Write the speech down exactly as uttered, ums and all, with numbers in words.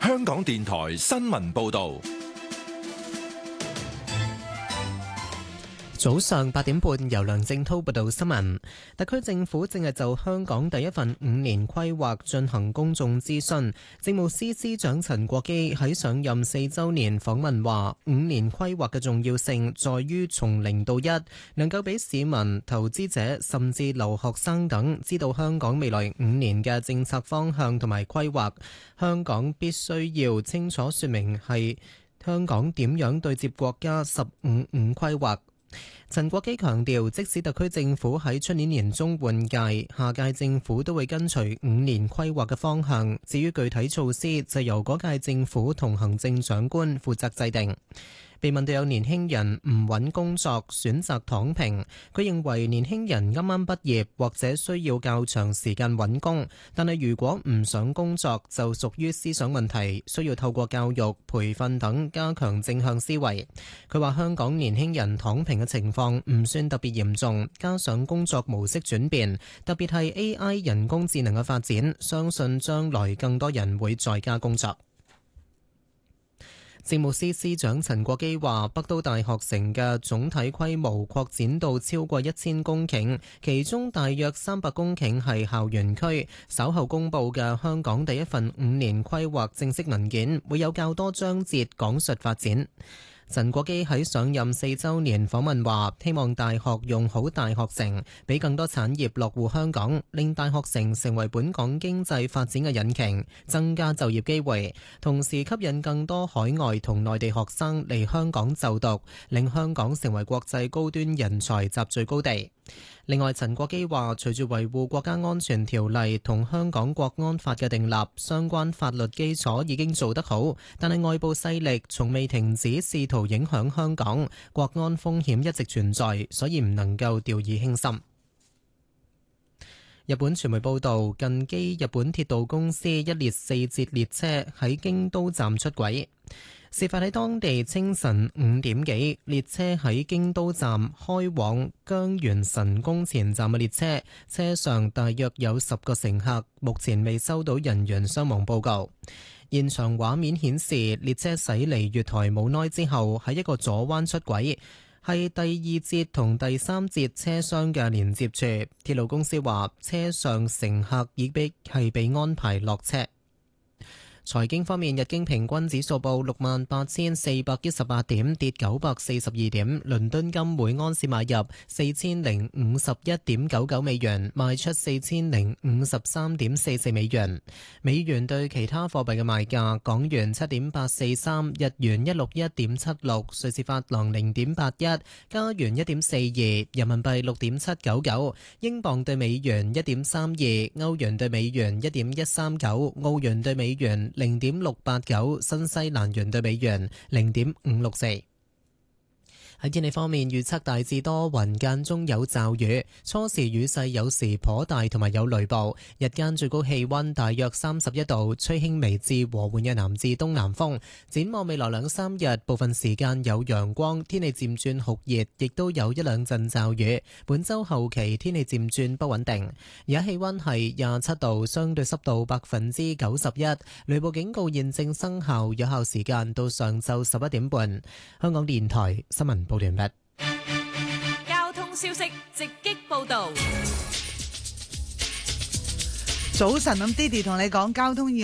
香港電台新聞報道。 早上八點半，由梁正滔報道新聞。特區政府正係就香港第一份五年規劃進行公眾諮詢。政務司司長陳國基喺上任四週年訪問話，五年規劃嘅重要性在於從零到一，能夠俾市民、投資者甚至留學生等知道香港未來五年嘅政策方向同埋規劃。香港必須要清楚説明係香港點樣對接國家十五五規劃。陳國基強調，即使特區政府喺出年年中換屆，下屆政府都會跟隨五年規劃嘅方向。至於具體措施，就由嗰屆政府同行政長官負責制定。被問到有年輕人唔揾工作選擇躺平，佢認為年輕人啱啱畢業或者需要較長時間揾工，但係如果唔想工作就屬於思想問題，需要透過教育、培訓等加強正向思維。佢話香港年輕人躺平嘅情況唔算特別嚴重，加上工作模式轉變，特別係 A I 人工智能嘅發展，相信將來更多人會在家工作。政務司司長陳國基話，北都大學城嘅總體規模擴展到超過一千公頃，其中大約三百公頃係校園區。稍後公佈嘅香港第一份五年規劃正式文件，會有較多章節講述發展。陳國基喺上任四週年訪問話，希望大學用好大學城，俾更多產業落戶香港，令大學城成為本港經濟發展嘅引擎，增加就業機會，同時吸引更多海外同內地學生嚟香港就讀，令香港成為國際高端人才集聚高地。另外，陳國基話，隨住維護國家安全條例同香港國安法嘅訂立，相關法律基礎已經做得好，但係外部勢力從未停止試圖影響香港，國安風險一直存在，所以唔能夠掉以輕心。日本傳媒報道，近機日本鐵道公司一列四節列車喺京都站出軌。事發喺當地清晨五點幾，列車喺京都站開往江原神宮前站嘅列車，車上大約有十個乘客，目前未收到人員傷亡報告。現場畫面顯示，列車駛離月台冇耐之後，喺一個左彎出軌，係第二節同第三節車廂嘅連接處。鐵路公司話，車上乘客已被係被安排落車。財經方面，日經平均指數報六萬八千四百一十八點，跌九百四十二點。倫敦金每安士買入四千零五十一點九九美元，賣出四千零五十三點四四美元。美元對其他貨幣嘅賣價：港元七點八四三，日元一六一點七六，瑞士法郎零點八一，加元一點四二，人民幣六點七九九，英鎊對美元一點三二，歐元對美元一點一三九，澳元對美元零點六八九，新西蘭元對美元零點五六四。喺天氣方面，預測大致多雲，間中有驟雨，初時雨勢有時頗大，同埋有雷暴。日間最高氣溫大約三十一度，吹輕微至和緩嘅南至東南風。展望未來兩三日，部分時間有陽光，天氣漸轉酷熱，亦都有一兩陣驟雨。本週後期天氣漸轉不穩定。而家氣溫係廿七度，相對濕度百分之九十一，雷暴警告現正生效，有效時間到上晝十一點半。香港電台新聞報道完畢。 交通消息直擊報道。 早晨，咁 Didi 同你講交通意